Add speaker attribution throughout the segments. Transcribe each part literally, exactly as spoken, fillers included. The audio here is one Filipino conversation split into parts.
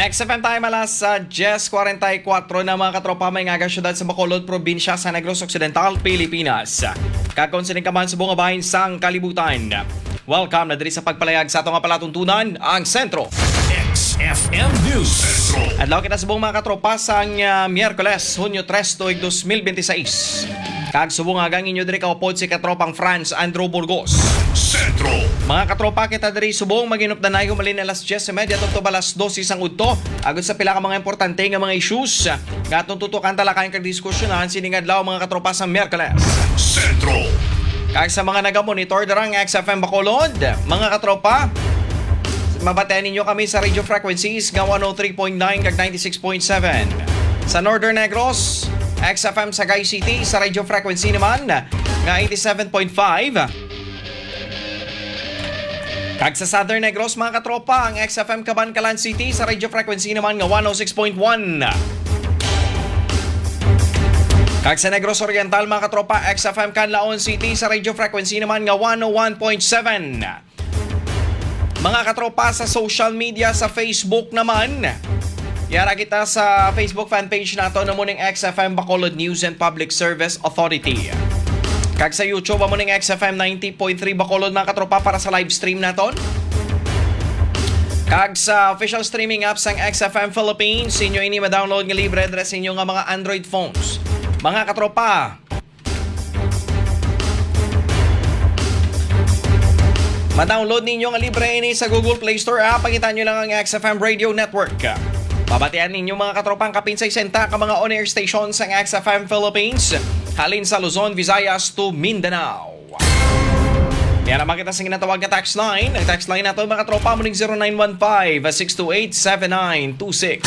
Speaker 1: X F M time alas sa Jess forty-four na mga katropa may nga syudad sa Bacolod, probinsya sa Negros Occidental, Pilipinas. Kakonsining ka man sa bunga bahin sang kalibutan. Welcome na diri sa pagpalayag sa atong palatuntunan, ang Sentro
Speaker 2: X F M News Sentro.
Speaker 1: Adlaw kita sa buong mga katropa sang uh, Miyerkules, Hunyo tres, tuig twenty twenty-six. Kag subong agang inyo diri kaupod si katropang France Andrew Burgos.
Speaker 2: Sentro.
Speaker 1: Mga katropa kita diri subong maginop na nayo malin alas diyes media tungtong alas dose sang udto agud sa pila ka mga importante nga mga issues nga atong tutukan talakayan kag diskusyonan sining adlaw mga katropa sa Miyerkules.
Speaker 2: Sentro.
Speaker 1: Kag sa mga naga-monitor darang X F M Bacolod, mga katropa, mabatean ninyo kami sa radio frequencies nga one oh three point nine kag ninety-six point seven. Sa Northern Negros, X F M Sagay City sa radio frequency naman nga eighty-seven point five. Kag sa Southern Negros mga katropa, ang X F M Cabancalan City sa radio frequency naman nga one oh six point one. Kag sa Negros Oriental mga katropa, X F M Canlaon City sa radio frequency naman nga one oh one point seven. Mga katropa sa social media sa Facebook naman, yara kita sa Facebook fanpage nato na muning X F M Bacolod News and Public Service Authority. Kag sa YouTube mo ning X F M ninety point three Bacolod mga katropa para sa live stream naton. Kag sa official streaming apps ng X F M Philippines, inyo ini ma-download nga libre address inyo nga mga Android phones. Mga katropa, ma-download ninyo nga libre ini sa Google Play Store app. Pagitan nyo lang ang X F M Radio Network. Babatian ninyo mga katropang kapinsay senta ka mga on-air stations ng X F M Philippines halin sa Luzon, Visayas to Mindanao. Yan naman kita sa ginatawag na text line. Ang text line nato mga katropa mo ning zero nine one five, six two eight, seven nine two six.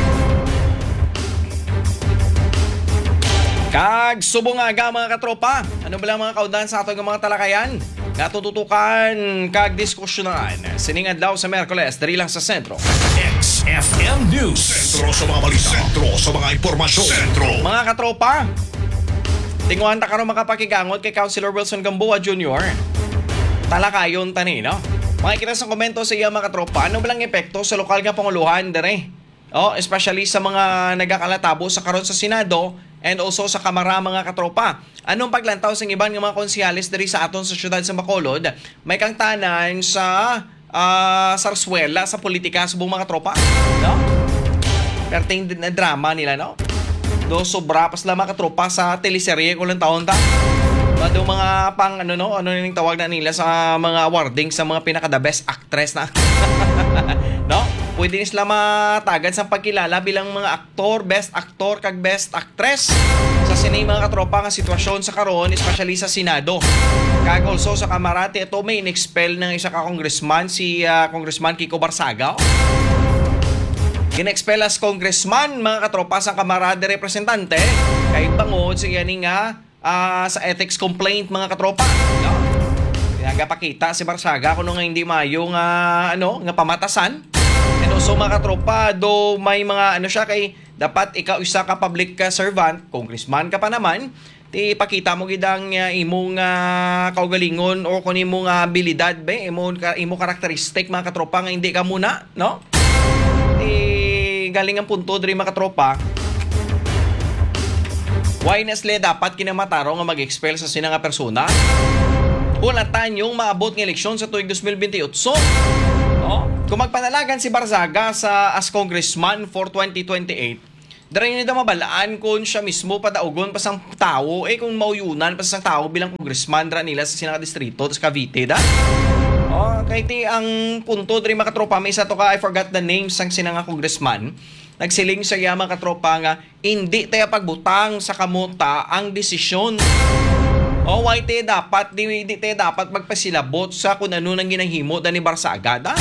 Speaker 1: Kag subong aga mga katropa, ano ba lang mga kaudan sa atong mga talakayan? Natututukan kag diskusyonan sining adlaw sa Miyerkules diri lang sa Sentro
Speaker 2: X F M News Sentro sa mga balita. Sentro sa mga impormasyon. Sentro.
Speaker 1: Mga katropa, tinguhan ta karon makapakigangot kay Councilor Wilson Gamboa Junior Talakayon tani, no? Makikita sa komento sa iya mga katropa, ano ba lang epekto sa lokal nga panguluhan dere? Oh, especially sa mga nagakalatabo sa karon sa Senado and also sa Kamara mga katropa. Anong paglantaw sa ibang mga konsyales diri sa aton sa syudad sa Bacolod? May kang tanan sa uh, sarswela sa politika sa buong mga tropa, no? Perting na drama nila, no? Do sobra pas lang mga tropa sa teleserye ko lang taon ta. Do mga pang ano no, ano ning tawag na nila sa mga awarding sa mga pinaka the best actress na. No? Pwede sila matagad sa pagkilala bilang mga aktor, best actor kag best actress sa sinay mga katropa nga sitwasyon sa karon, especially sa Senado. Kag also sa Kamarate, ito may in-expel ng isa ka congressman, si uh, Congressman Kiko Barsaga. In-expel as congressman mga katropa sa Kamarade representante kay bangod siya ni nga uh, sa ethics complaint mga katropa. No? Nagapakita si Barsaga kung nga hindi mayo nga ano nga pamatasan. And also mga katropa, do may mga ano siya kay dapat ikaw isa ka public ka servant, congressman ka pa naman, ti ipakita mo gidang uh, imong uh, kaugalingon o kun imong uh, abilidad be, imong ka, imo karakteristik mga katropa nga hindi ka muna, no? Ti galing ang punto diri mga katropa. Why nasle dapat kinamataro nga mag-expel sa sina nga persona? Ulatan yung maabot ng eleksyon sa tuig twenty twenty-eight. Oh, kung magpanalagan si Barzaga sa as congressman for twenty twenty-eight, dara niya mabalaan kung siya mismo padaugon pa sang tao, eh kung mauyunan pa sang tao bilang congressman dara nila sa sinang distrito sa Cavite da. Oh, kay ti ang punto diri mga katropa, may isa to ka I forgot the name sang sinang congressman. Nagsiling sa iya mga katropa nga hindi tayo pagbutang sa kamuta ang desisyon. O why te dapat di, di te dapat magpasilabot sa kung ano nang ginahimo da ni Barsaga da.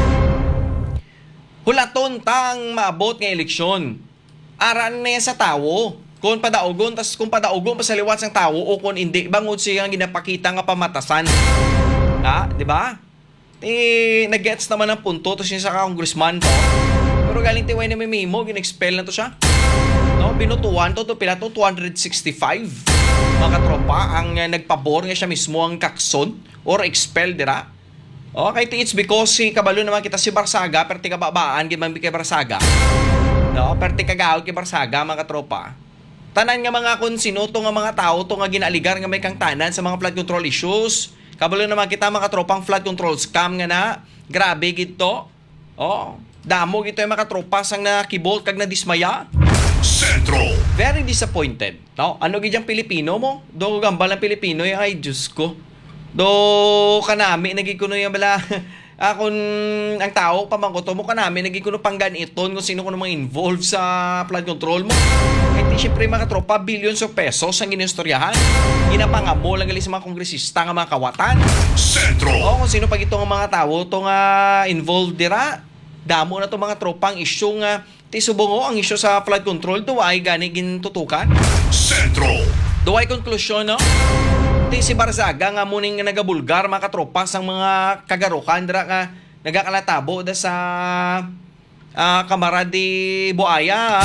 Speaker 1: Hulaton tang maabot nga eleksyon. Aran na sa tawo. Kung padaugon tas kung padaugon pa sa liwat sang tawo o kung hindi bangod siya ang ginapakita nga pamatasan. Ha, di ba? Ti nagets naman ang punto to siya sa congressman to. Pero galing ti way na may memo gin-expel na to siya. No, binutuan to to pila to two hundred sixty-five. Mga katropa ang uh, nagpabor nga siya mismo ang kakson or expel dira. Okay, it's because si kabalo naman kita si Barsaga, perti kababaan, gimambi kay Barsaga. No, perti kagaw kay Barsaga, mga katropa. Tanan nga mga kung sino to nga mga tao to nga ginaligar nga may kang tanan sa mga flood control issues. Kabalo naman kita mga tropang flood control scam nga na. Grabe gito. Oh, damo gito yung mga tropa sang nakibol kag na dismaya.
Speaker 2: Sentro.
Speaker 1: Very disappointed. No? Ano gidyang Pilipino mo? Do gambal ng Pilipino yung ay Diyos ko. Do kanami nagikuno yung bala akon ang tao pamangkoto mo kanami nagikuno panggan iton kung sino ko namang involved sa flood control mo. Kahit siyempre mga tropa billions of pesos ang ginistoryahan. Ginapangamo lang gali sa mga kongresista nga mga kawatan.
Speaker 2: Sentro.
Speaker 1: O kung sino pag itong mga tao to nga involved dira. Damo na to mga tropang issue nga ti subongo ang issue sa flood control do ay gani gintutukan.
Speaker 2: Sentro.
Speaker 1: Do ay konklusyon no? Ti si Barzaga nga muning nagabulgar mga katropa sang mga kagarukan dira nga nagakalatabo da sa uh, Kamara di Buaya.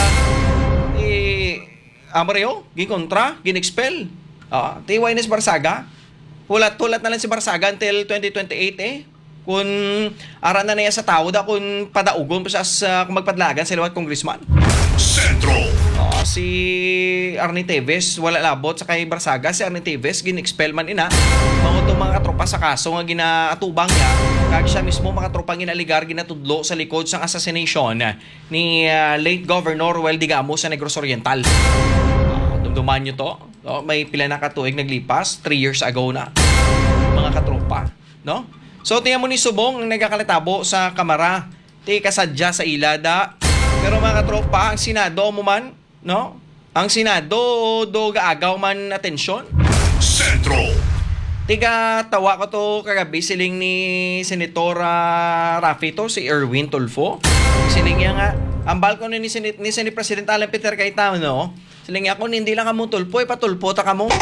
Speaker 1: Eh Amareo, ginkontra, ginexpel. Ah, ti Waynes Barzaga. Hulat-hulat na lang si Barzaga until twenty twenty-eight eh. Kung aran na niya sa tao da kung padaugon pa sa uh, kung magpadlagan sa liwat congressman.
Speaker 2: Sentro.
Speaker 1: Oh, si Arnie Teves wala labot sa kay Barsaga. Si Arnie Teves gin-expel man ina mga itong mga tropa sa kaso nga ginaatubang niya kag siya mismo mga tropa ginaligar ginatudlo sa likod sang assassination ni uh, late Governor Ruel Digamo sa Negros Oriental. Uh, dumduman nyo to. No? May pila na katuig naglipas three years ago na mga katropa, no? So tingnan mo ni Subong ang nagkakalatabo sa Kamara. Ti kasadya sa ilada. Pero mga katropa, ang Senado mo man, no? Ang Senado do gaagaw man atensyon.
Speaker 2: Sentro.
Speaker 1: Tiga tawa ko to kagabi siling ni Senatora Rafi to, si Erwin Tulfo. Siling niya nga, ang balkon ni Senit ni Senit President Alan Peter Cayetano, no? Siling niya ako hindi lang kamo tulfo, ipatulfo ta kamo.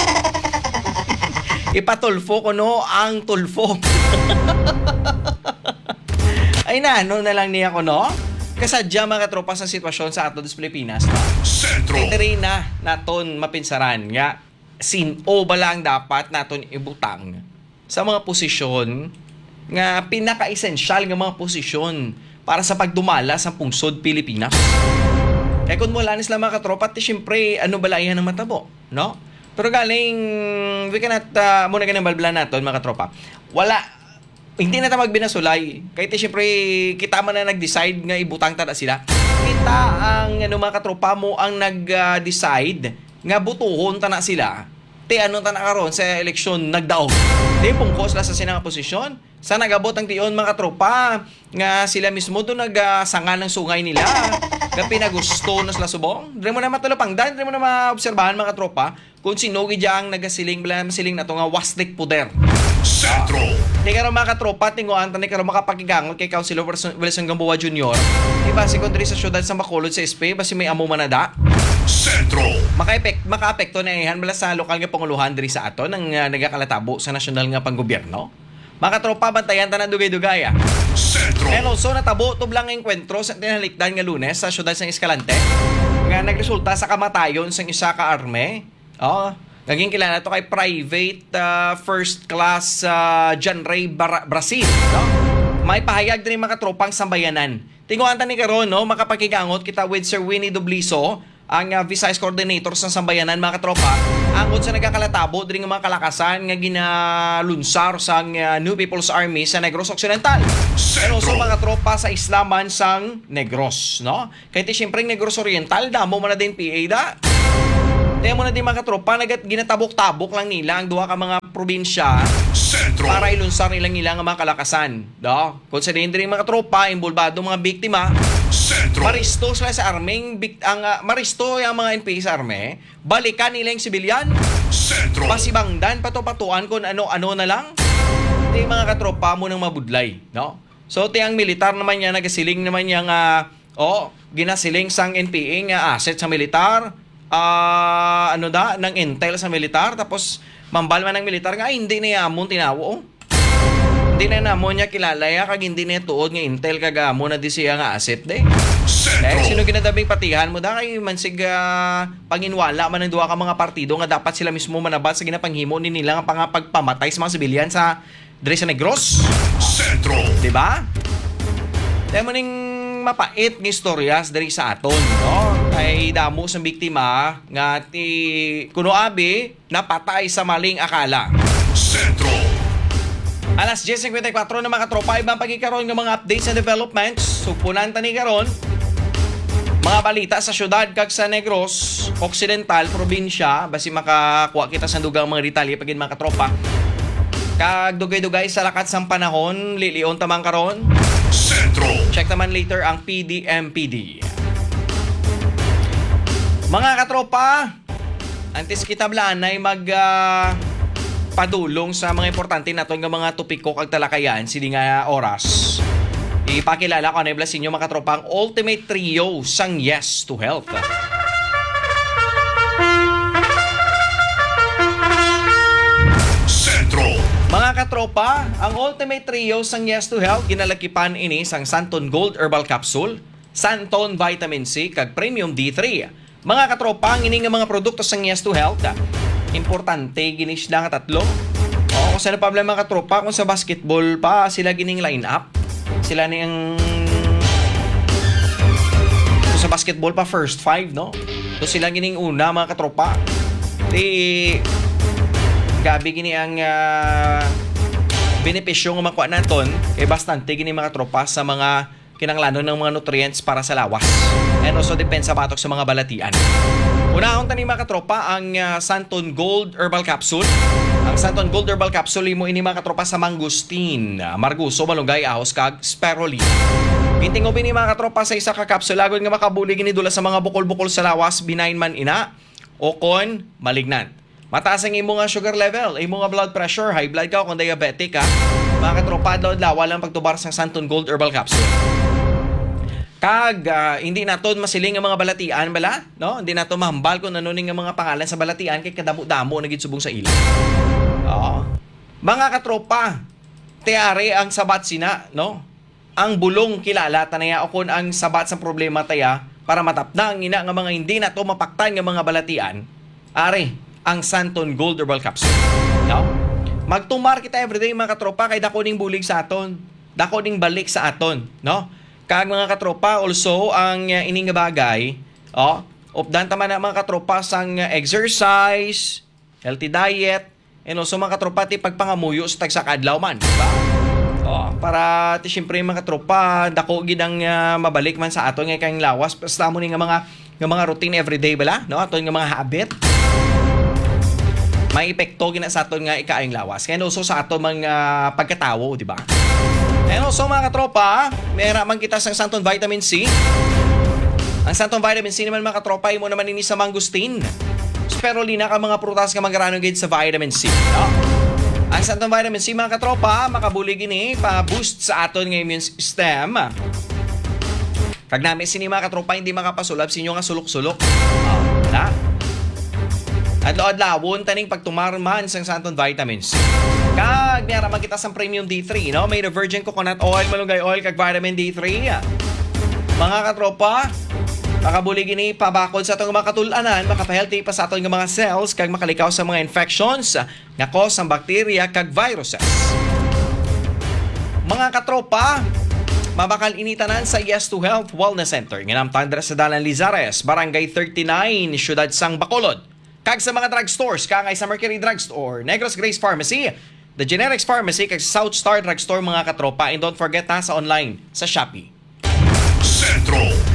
Speaker 1: Ipatulfo ko no ang tulfo. Ay na, ano na lang niya ko no? Kasadya mga tropa sa sitwasyon sa ato sa Pilipinas. No?
Speaker 2: Sentro.
Speaker 1: Kaya na naton mapinsaran nga sino ba lang dapat naton ibutang sa mga posisyon nga pinaka-esensyal nga mga posisyon para sa pagdumala sa pungsod Pilipinas. Kaya kung mula nis lang mga katropa, ti syempre ano balayan ng matabo, no? Pero galing, we cannot, uh, muna ganang balbala natin mga katropa. Wala, hindi na tayo magbinasulay. Kahit siyempre, kita man na nag-decide nga ibutang tada sila. Kita ang ano, mga katropa mo ang nag-decide nga butuhon ta na sila. Te ano ta na karon sa eleksyon nagdaog. Te pungkos la sa sinang posisyon. Sa nagabot ang tiyon mga katropa nga sila mismo do nagasangan ng sungay nila. Nga pinagusto na sila subong. Dire mo na matulapang dan, dire mo na maobserbahan mga tropa kung sino gidya ang nagasiling bala masiling na to nga waslik puder.
Speaker 2: Sentro.
Speaker 1: Di ka rin mga katropa, tinguan tanay ka rin makapagigangot kay Councilor Wilson Gamboa Junior Diba si Kondri sa syudad sa Bacolod sa S P, basi may amo manada.
Speaker 2: Sentro.
Speaker 1: Maka-epek, maka-apekto na ihan bala sa lokal nga panguluhan diri sa ato ng uh, nagakalatabo sa nasyonal nga panggobyerno. Mga katropa, bantayan ta ng dugay-dugay ah.
Speaker 2: Sentro.
Speaker 1: And also, natabo tublang ang enkwentro sa tinalikdan nga Lunes sa syudad sa Escalante nga nagresulta sa kamatayon sa isa ka arme. Oh, naging kilala to kay Private uh, First Class uh, John Ray Bar- Brazil, no? May pahayag din mga tropang sambayanan. Tinguan ta ni karon no, makapakigangot kita with Sir Winnie Dubliso, ang uh, Vice Coordinator sa sambayanan mga katropa. Angod sa nagkakalatabo diri nga mga kalakasan nga ginalunsar sa uh, New People's Army sa Negros Occidental. Pero so mga tropa sa Islaman sang Negros, no? Kaya ti syempre Negros Oriental damo man na din P A da. Kaya mo na din mga katropa, nagat ginatabok-tabok lang nila ang duha ka mga probinsya
Speaker 2: Sentro.
Speaker 1: para ilunsar nilang ilang mga kalakasan. Do? Kung sa din rin mga katropa, involvado mga biktima,
Speaker 2: Sentro.
Speaker 1: maristo sila sa armeng, bik, ang, uh, maristo yung mga N P A sa arme, balikan nila yung sibilyan,
Speaker 2: Sentro.
Speaker 1: pasibangdan, pato-patuan kung ano-ano na lang. Ito yung mga katropa mo ng mabudlay. No? So, ito yung militar naman niya, nagasiling naman niya nga, oh, ginasiling sang N P A nga asset sa militar, Uh, ano da, ng intel sa militar, tapos mambal man ng militar nga, ay, hindi na yamon tinawo. Hindi na namon niya kilala ya, kag hindi na tuod nga intel kagamo na di siya nga asset de. Dahil sino ginadabing patihan mo da, kay mansig uh, panginwala man ng duha ka mga partido nga dapat sila mismo manabal sa ginapanghimo ni nila nga pangapagpamatay sa mga sibilyan sa Dre sa Negros.
Speaker 2: Sentro.
Speaker 1: Di ba? Dahil mo ning mapait ng istoryas dari sa aton, no? Kay damo sa biktima nga ti kuno abi napatay sa maling akala.
Speaker 2: Sentro.
Speaker 1: Alas ten fifty-four na mga katropa, ibang pagkikaroon ng mga updates and developments. Supunan tani karon mga balita sa syudad kag sa Negros Occidental, probinsya, basi makakuha kita sa dugang mga detalye pagin mga katropa. Kag dugay-dugay sa lakat sang panahon, lilion tamang karon.
Speaker 2: Sentro.
Speaker 1: Check naman later ang P D M P D. Mga katropa, antes kita blanay mag uh, padulong sa mga importante naton nga mga topiko kag talakayan sini nga oras. Ipakilala ko na iblas inyo mga katropa ang ultimate trio sang Yes to Health.
Speaker 2: Sentro.
Speaker 1: Mga katropa, ang ultimate trio sang Yes to Health ginalakipan ini sang Santon Gold Herbal Capsule, Santon Vitamin C kag Premium D three. Mga katropa, ang ini nga mga produkto sang Yes to Health, importante ginis lang nga tatlo. O kung saan problema mga katropa, kung sa basketball pa sila gining line up, sila ni ang kung sa basketball pa first five, no? So sila gining una mga katropa. Di gabi gini ang uh, benepisyo nga makuha naton kay bastante gini mga tropa sa mga kinanglanon ng mga nutrients para sa lawas. And also depends sa batok sa mga balatian. Unahon tani mga katropa ang uh, Santon Gold Herbal Capsule. Ang Santon Gold Herbal Capsule imo ini mga katropa sa mangustin, marguso, malunggay, ahos kag spirulina. Gintingo bini mga katropa sa isa ka capsule agod nga makabuli gini dula sa mga bukol-bukol sa lawas, benign man ina o kon malignant. Mataas ang imo nga sugar level, imo nga blood pressure, high blood ka o kung diabetic ka, mga katropa daw lawa lang pagtubar sa Santon Gold Herbal Capsule. Kag uh, hindi naton masiling ang mga balatian bala, no? Hindi naton mahambal kung ano ning mga pangalan sa balatian kay kadamo-damo na gid subong sa ila. Oo. Mga katropa, tiare ang sabat sina, no? Ang bulong kilala tanaya o kun ang sabat sa problema taya para matapna ang ina nga mga hindi nato mapaktan nga mga balatian. Are ang Santon Gold Herbal Capsule. No? Magtumar kita everyday mga katropa kay dako ning bulig sa aton. Dako ning balik sa aton, no? Kag mga katropa, also, ang uh, ining nga bagay, oh, updan tama na mga katropa sang uh, exercise, healthy diet, and also mga katropa, ti pagpangamuyo sa tagsakadlaw man. Diba? Oh, para, ti syempre mga katropa, dako gidang uh, mabalik man sa aton nga kayong lawas, basta mo ni nga mga, nga mga routine everyday bala, no? Aton nga mga habit. May epekto gina sa aton nga ikaayong lawas. Kaya also sa aton mga pagkatawo, di ba? And also mga katropa, meron man kita sa Santon Vitamin C. Ang Santon Vitamin C naman mga katropa, imo naman ini sa mangustin. Spirulina ka mga prutas ka magarano gid sa vitamin C. No? Ang Santon Vitamin C mga katropa, makabuli gini pa-boost sa aton nga immune system. Kag nami sini mga katropa, hindi makapasulab sinyo nga sulok-sulok. Oh, na? Adlaw-adlawon taning pagtumarman sang Santon Vitamin C. Kag niyara man kita sa Premium D three, no? Made of virgin coconut oil, malunggay oil kag vitamin D three. Mga katropa, makabuli gini pabakod sa atong mga katulanan, makapahealthy pa sa atong mga cells kag makalikaw sa mga infections nga cause ang bacteria kag viruses. Mga katropa, mabakal initanan sa Yes to Health Wellness Center nginamtan dira sa Dalan Lizares, Barangay thirty-nine, Siyudad sang Bacolod. Kag sa mga drugstores, kangay sa Mercury Drugstore, Negros Grace Pharmacy, The Generics Pharmacy, kag South Star Drugstore mga katropa. And don't forget ha, sa online, sa Shopee.
Speaker 2: Sentro.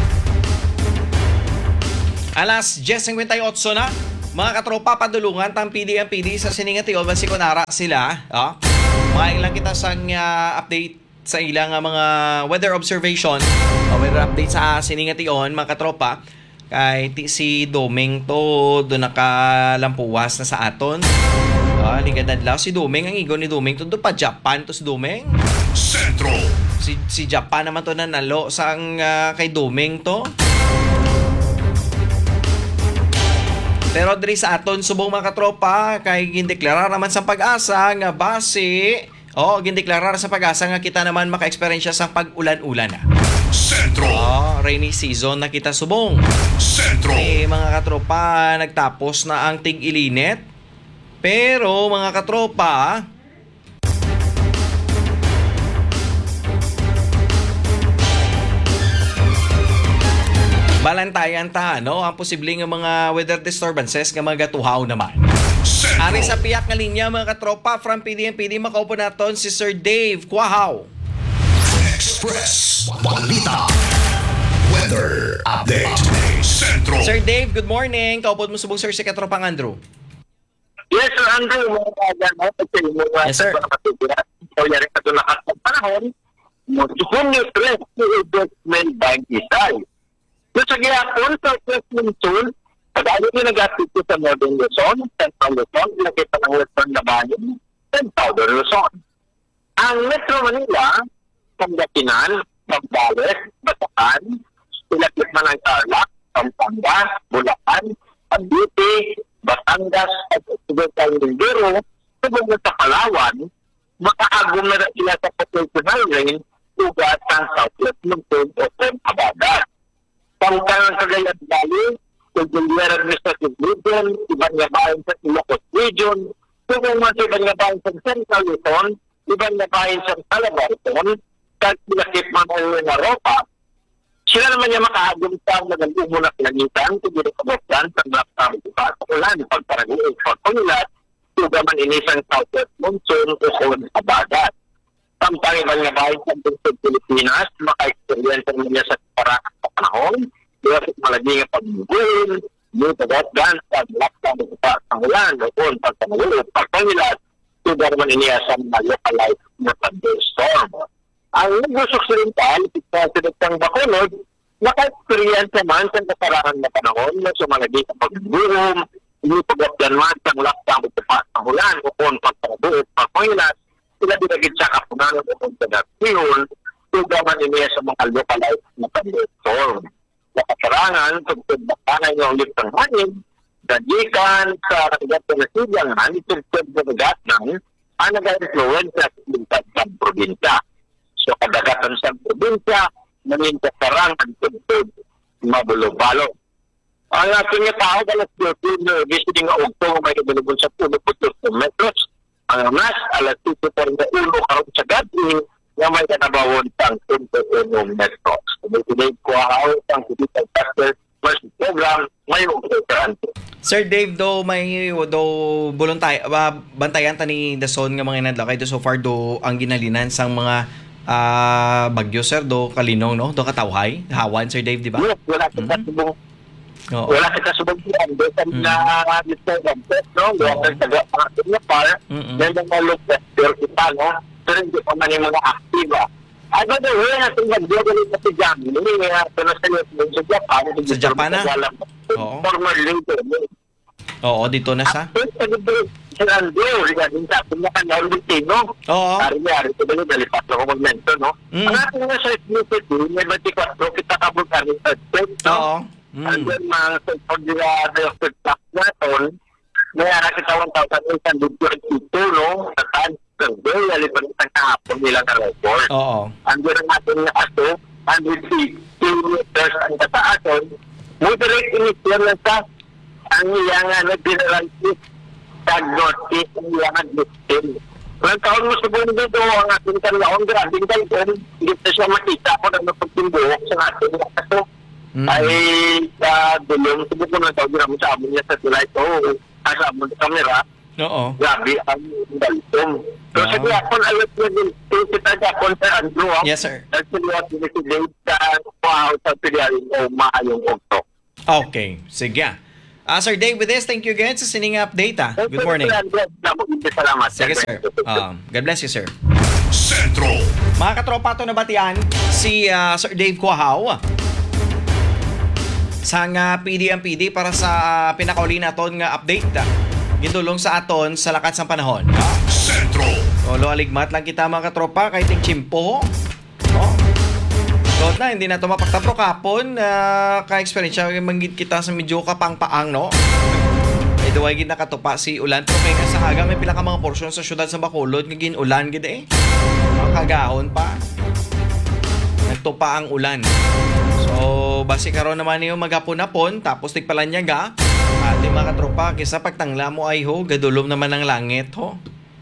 Speaker 1: Alas ten fifty-eight na, mga katropa, padulungan tang P D M P D sa siningati o si kunara sila. Oh. Mga ilang kita sang uh, update sa ilang uh, mga weather observation o weather update sa siningati on mga katropa. Kay ti si Domeng to do nakalampuwas na sa aton. Ah, ligad adlaw si Domeng, ang igon ni Domeng to do pa Japan to si Domeng.
Speaker 2: Sentro.
Speaker 1: Si si Japan naman to nanalo sang uh, kay Domeng to. Pero diri sa aton subong mga katropa kay gindeklara naman sa pag-asa nga base, oh, gindeklara sa pag-asa nga kita naman maka-experience sa pag-ulan-ulan.
Speaker 2: Sentro.
Speaker 1: Oh, rainy season na kita subong.
Speaker 2: Sentro.
Speaker 1: Eh, mga katropa, nagtapos na ang tig-ilinit. Pero, mga katropa, Balantayan ta, no? Ang posibleng nga mga weather disturbances nga mga tuhaw naman.
Speaker 2: Sentro.
Speaker 1: Ari sa piyak nga linya mga katropa from P D M P D makaupo naton si Sir Dave Quahaw.
Speaker 2: Express. Balita. Weather update. Sentro.
Speaker 1: Sir Dave, good morning. Kaupod mo subong sir si katropang Andrew.
Speaker 3: Yes, Sir Andrew, mga kagano, kasi mga
Speaker 1: Yes, sir.
Speaker 3: sa mga katibira, ikaw yari ka doon lakas ng panahon, mo-junior stress to investment bank isay. So, sa gihapon, sa investment tool, pag-ayaw nyo nag-atid ko sa Northern Luzon, Central Luzon, nakita ng Western Labanan, and Southern Luzon. Ang Metro Manila, Pangasinan, Pambales, Batacan, Ilapit man ang Tarlac, Pampanga, Bulacan, Cavite, Batangas at Occidental Mindoro, subong sa Palawan, makaagom na sila sa potential rain ugat ng Southwest Luzon o Pampanga. Pangkanang Cagayan Valley, Cordillera Administrative Region, ibang nga bayan sa Ilocos Region, subong man sa ibang nga bayan sa Central Luzon, ibang nga bayan sa Calabarzon, kahit pinakit man ang Europa, sila naman niya makaagom sa nagagumon na pinanitan kung hindi kabuklan sa black time sa ulan pagparaguin sa pangilat suga man inisang Southwest Monsoon o kung sa bagat. Samtang ibang nga bahay sa Pilipinas, maka-experience niya sa parang sa panahon, kasi malagi nga pag-guin, yung pagkatgan sa black time sa ulan o kung pagparaguin sa pangilat suga man iniasang na localized na thunderstorm. Ang Negros Occidental, President ng Bacolod, naka-experience naman sa kasarahan na panahon na sumalagi sa pag-boom, yung pag-updan man sa lakang utapat ng ulan o kung pagpabuot pa Panginoon, sila dinagit sa kapunan o kung sa Dartiyon, tugaman niya sa mga localized na thunderstorm. Sa kasarangan, pagpagbakanay ng ulit ng hangin, dagikan sa katigat na sigangan, itugtog na dagat ng ang nag-influence sa lintad sa probinsya. So, kadagatan sa probinsya, namin kasarang ang tugtog, mabulo-balo. Ang ating nga tao, alas thirteen, visiting nga ugtong, may ibalubon sa puno po metros. Ang mas, alas two forty karon sa gabi, nga may kanabawon sang twenty metros. Today ko ako ang digital factor first program, may ugtong.
Speaker 1: Sir Dave, do may do buluntay uh, bantayan ta ni Dason nga mga inadlakay do so far do ang ginalinan sang mga Ah, uh, bagyo sir do kalinong no do katawhay hawan Sir Dave di ba?
Speaker 3: Yes, wala kita
Speaker 1: Mm-hmm.
Speaker 3: subong.
Speaker 1: Oo.
Speaker 3: Wala kita subong yan. Besan
Speaker 1: Mm.
Speaker 3: na dito no, water taga mga mga par.
Speaker 1: Mm-mm.
Speaker 3: Then yung mga look at kita no. Pero hindi pa man yung mga aktiba. Ay ba do wala na tung bagyo dito sa Japan. Hindi nga pero sa sa Japan.
Speaker 1: Sa Japan na? Oo.
Speaker 3: Former leader.
Speaker 1: Oo, dito na sa.
Speaker 3: Sir Andrew, regarding sa ating mga kanyaw Lutino.
Speaker 1: Oo.
Speaker 3: Ari-ari, ito ba yung dalipat na komagmento, no?
Speaker 1: Mm.
Speaker 3: Ang ating nga sa ethnicity, may twenty-four, kita kabulkanin sa state, no?
Speaker 1: Oo.
Speaker 3: And
Speaker 1: Mm.
Speaker 3: then, mga sa nila diocese tax natin, may ara kita one thousand eight hundred twenty-two, no? Sa time survey, alipan itang kahapon nila na record.
Speaker 1: Oo.
Speaker 3: And then, ang ating nga ato, one hundred fifty meters ang kataason, moderate initial na sa ang iyang nag-generalize diagnostic ang iyang admission. Walang taon mo sa buong dito, ang ating kanlaon, grabing kalkon, hindi na siya makita ko na napagtimbuhok sa ating kaso.
Speaker 1: Mm.
Speaker 3: Ay, sa dulong, sabi ko na taon namin sa amon niya sa tulay ito, sa amon sa kamera,
Speaker 1: Oo.
Speaker 3: grabe ang daltong. So,
Speaker 1: Wow.
Speaker 3: sa gapon, alat na din, kita gapon sa Andrew, ah.
Speaker 1: Yes sir.
Speaker 3: Actually, what we today, sa wow, sa piliharin o maayong okto.
Speaker 1: Okay, sige. Ah Sir Dave, with this, thank you again sa sining update ah. Good morning.
Speaker 3: Salamat.
Speaker 1: Sige sir. Um, God bless you sir.
Speaker 2: Sentro.
Speaker 1: Mga katropa to nabatian si ah, Sir Dave Quahaw sa nga P D M P D para sa pinakauli naton nga update ah. Gindulong sa aton sa lakas ng panahon.
Speaker 2: Sentro.
Speaker 1: Lolo aligmat lang kita mga katropa kahit yung chimpo. Oh. So na hindi na to mapagtapro kapon uh, ka-experience manggid kita sa medyo kapang-paang no. Eh duway gid nakatupa si ulan pero kay nga sa haga may pila ka mga porsyon sa syudad sa Bacolod nga gin ulan gid eh. Mga kagahon pa. Nagtupa ang ulan. So basi karon naman niyo magapon-apon tapos tigpalanyaga. Ate mga katropa kisa pagtangla mo ay ho gadulom naman ang langit ho.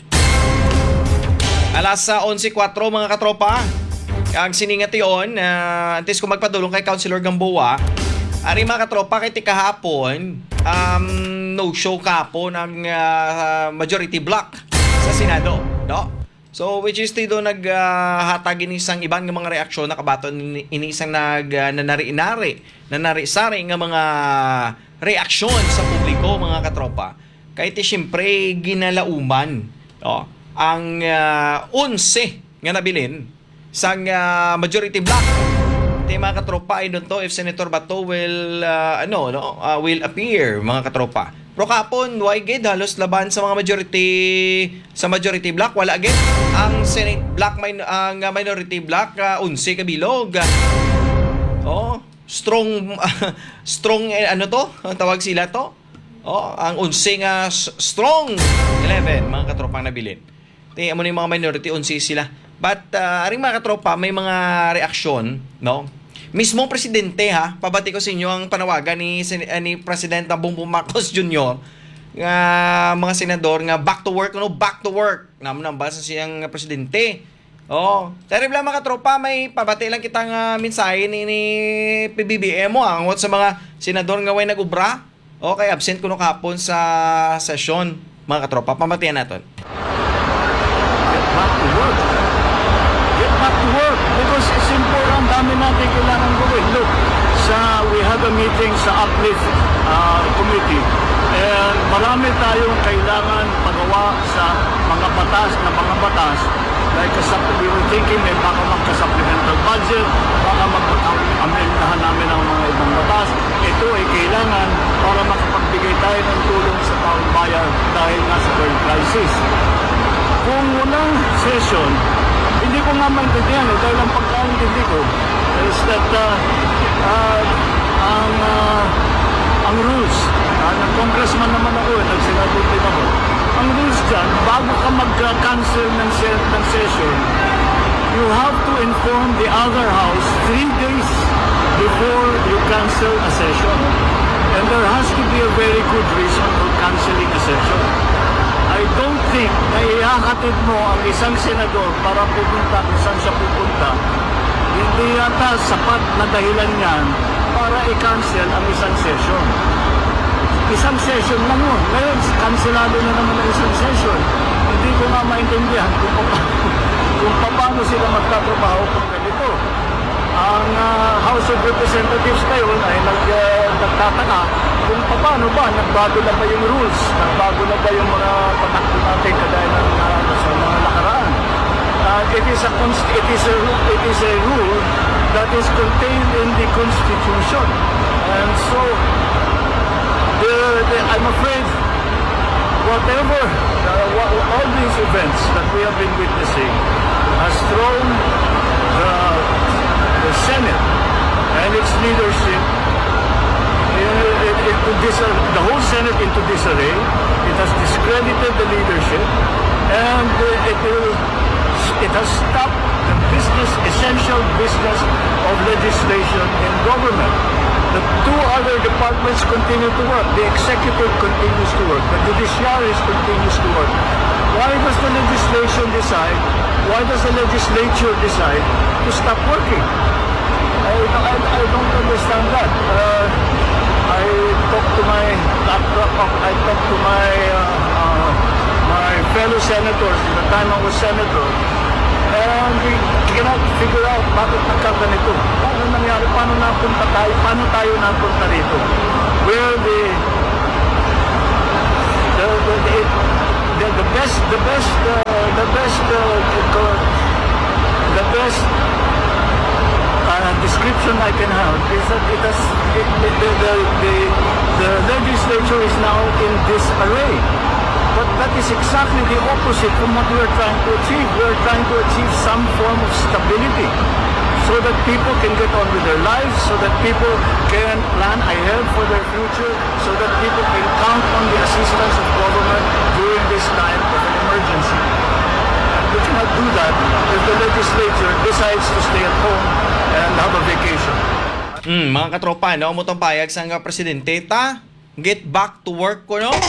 Speaker 1: Alas sa eleven four mga katropa. Ang siningati on, uh, antes ko magpadulong kay Councilor Gamboa, Ari mga katropa, kay ti kahapon, um, no-show kapo ng ah, majority block sa Senado, no? So, which is ti do naghatag uh, inisang ibang nga mga reaksyon na kabaton ini- inisang nag uh, nanari-inari, nanari-sari nga mga reaksyon sa publiko, mga katropa. Kay ti syempre ginalauman, no? Ang uh, onse nga nabilin sang uh, majority block. Ti mga katropa, I don't know if Senator Bato will uh, ano no uh, will appear, mga katropa. Pero kapon, why gid halos laban sa mga majority sa majority block wala gid ang Senate block min, ang uh, minority block uh, unse kabilog. Oh, strong strong eh, ano to? Ang tawag sila to? Oh, ang unse nga s- strong eleven mga katropang nabilin. Ti amo ni mga minority unse sila. But uh, aring mga katropa, may mga reaksyon, no? Mismong presidente ha, pabati ko sa inyo ang panawagan ni uh, ni President Bongbong Marcos Junior nga mga senador nga back to work, no, back to work. Naman ang basa siyang presidente. Oh, terrible mga katropa, may pabati lang kitang uh, mensahe ni, ni P B B M mo angot sa mga senador nga way nagubra. Okay, absent kuno kahapon sa session, mga katropa. Pamatian naton.
Speaker 4: Get back to work. Get back to work because it's important. Dami natin kailangan gawin. Look, sa, we had a meeting sa Uplift uh, Committee and marami tayong kailangan pagawa sa mga batas na mga batas like a, we were thinking may baka magka-supplemental budget, baka mag-amendahan namin ang mga ibang batas. Ito ay kailangan para makapagbigay tayo ng tulong sa taong bayan dahil nga sa current crisis. Kung walang session, hindi ko nga maintindihan eh, dahil ang pagkaintindi ko is that uh, uh, ang uh, ang rules, uh, ng congressman naman ako eh, nagsinabot din ako. Ang rules dyan, bago ka mag-cancel ng, se- ng session, you have to inform the other house three days before you cancel a session. And there has to be a very good reason for canceling a session. I don't think na ihahatid mo ang isang senador para pupunta kung saan siya pupunta. Hindi yata sapat na dahilan yan para i-cancel ang isang session. Isang session lang yun. Ngayon, cancelado na naman ang isang session. Hindi ko nga maintindihan kung paano, kung paano sila magtatrabaho kung ganito. Ang uh, House of Representatives ngayon ay nag, uh, nagtataka kung paano ba, nagbago na ba yung rules, nagbago na ba yung mga patakbo natin kagaya ng uh, sa mga nakaraan. Uh, it is a it is a it is a rule that is contained in the Constitution, and so the, the, I'm afraid whatever uh, all these events that we have been witnessing has thrown the the Senate and its leadership into this, uh, the whole Senate into disarray. It has discredited the leadership, and uh, it will, it has stopped the business, essential business of legislation in government. The two other departments continue to work. The executive continues to work. The judiciary continues to work. Why does the legislation decide? Why does the legislature decide to stop working? I, I, I don't understand that. Uh, I talked to my I talked to my uh, uh, my fellow senators at the time I was senator, and we cannot figure out bakit nagkaganito. Paano nangyari? Paano napunta tayo? Paano tayo napunta rito? Where the the the, the, the, the best the best uh, the best uh, the best Uh, description I can have is that it has it, the, the, the, the, the legislature is now in disarray. But that is exactly the opposite from what we are trying to achieve. We are trying to achieve some form of stability so that people can get on with their lives, so that people can plan ahead for their future, so that people can count on the assistance of government during this time of an emergency. We cannot do that if the legislature decides to stay at home and have a vacation.
Speaker 1: Hmm, mga katropa, no? Mutong payag sa nga presidente, ta, get back to work ko, no?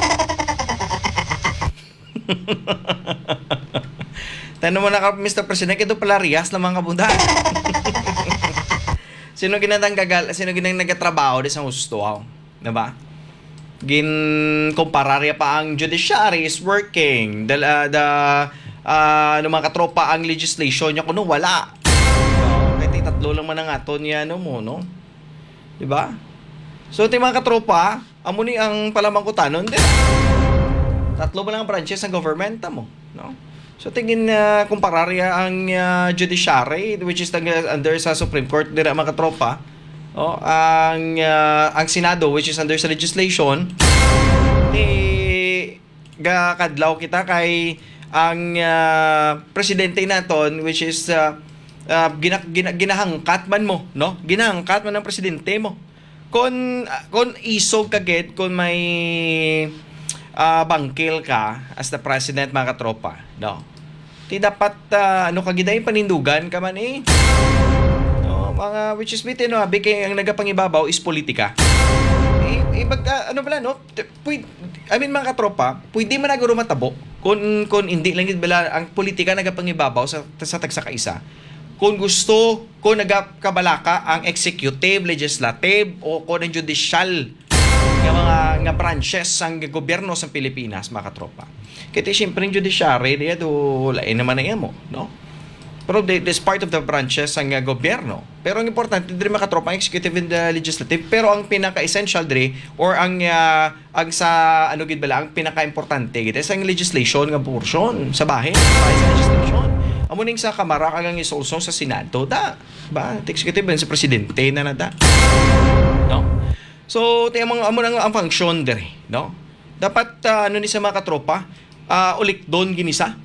Speaker 1: Tanong mo na ka, Mister President, ito pala riyas ng mga kabunda. Sino ginatang gagal, sino ginang nagatrabaho di sa gusto, diba? Gin kompararya pa ang judiciary is working. The uh, the uh, ano mga katropa ang legislation niya kuno wala. No, kahit tatlo lang man ang aton niya no mo, no? Diba? So, ti mga katropa, amo ni ang palamangkutanon din. Tatlo ba lang ang branches ng government mo, no? So, tingin na uh, kumpararya ang uh, judiciary, which is uh, under sa Supreme Court, dira mga katropa, oh, ang, uh, ang Senado, which is under sa legislation, eh, gakadlaw kita kay ang uh, presidente naton, which is uh, uh, gina, gina, ginahangkat man mo, no? Ginahangkat man ng presidente mo. Kung kung isog kagid kung may uh, bangkil ka as the president mga katropa, no? Ti dapat uh, ano kagiday panindugan ka man eh. No, mga which is bitin no, abi kay ang nagapangibabaw is politika. Eh, eh bag, uh, ano bala no? Pwede, I mean mga katropa, pwede man naguro matabo kung kung hindi lang gid bala ang politika nagapangibabaw sa sa tagsa kaisa. Kung gusto, kung nagkabalaka ang executive, legislative, o kung ang judicial nga mga nga branches ang gobyerno sa Pilipinas, mga katropa. Kaya siyempre yung judiciary, diya do, lain naman na mo, no? Pero this part of the branches ang uh, gobyerno. Pero ang importante, din mga katropa, ang executive and the legislative, pero ang pinaka-essential, dire, or ang, uh, ang sa, ano gid bala, ang pinaka-importante, gid, is ang legislation nga portion sa bahay, bahay sa legislation. Amo ning sa kamara kagang isulsong sa Senado da ba executive sa presidente na nada, no? So ti among amo nang ang function dere, no? Dapat uh, ano ni sa mga katropa uh, ulik don ginisa,